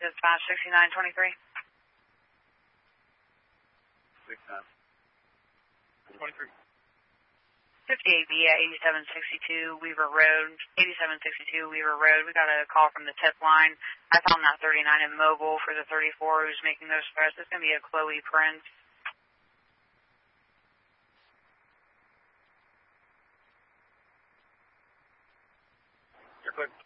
dispatch 6923. 6923. 58B at 8762 Weaver Road. 8762 Weaver Road. We got a call from the tip line. I found that 39 immobile for the 34 who's making those threats. It's going to be a Chloe Prince. You're clear.